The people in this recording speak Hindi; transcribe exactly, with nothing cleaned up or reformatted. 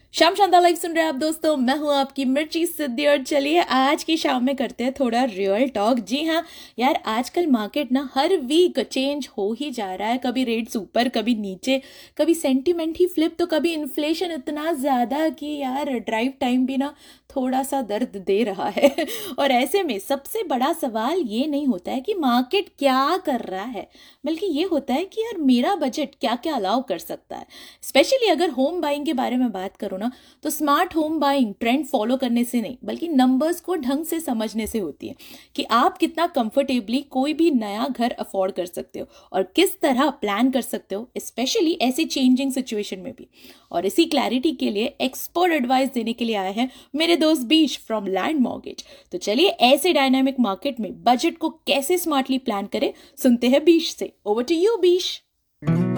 शाम शानदार लाइव सुन रहे हैं आप दोस्तों। मैं हूं आपकी मिर्ची सिद्धि और चलिए आज की शाम में करते हैं थोड़ा रियल टॉक। जी हाँ यार, आजकल मार्केट ना हर वीक चेंज हो ही जा रहा है। कभी रेट्स ऊपर, कभी नीचे, कभी सेंटीमेंट ही फ्लिप, तो कभी इन्फ्लेशन इतना ज़्यादा कि यार ड्राइव टाइम भी ना थोड़ा सा दर्द दे रहा है। और ऐसे में सबसे बड़ा सवाल ये नहीं होता है कि मार्केट क्या कर रहा है, बल्कि ये होता है कि यार मेरा बजट क्या क्या अलाउ कर सकता है। स्पेशली अगर होम बाइंग के बारे में बात करो ना, तो smart home buying trend follow करने से नहीं, बल्कि नंबर्स को ढंग से समझने से होती है कि आप कितना कंफर्टेबली कोई भी नया घर अफोर्ड कर सकते हो और किस तरह प्लान कर सकते हो, स्पेशली ऐसी चेंजिंग सिचुएशन में भी। और इसी क्लैरिटी के लिए एक्सपर्ट एडवाइस देने के लिए आए हैं मेरे दोस्त बीश फ्रॉम लैंड मॉर्गेज। तो चलिए ऐसे डायनामिक मार्केट में बजट को कैसे स्मार्टली प्लान करें, सुनते हैं बीश से। Over to you बीश।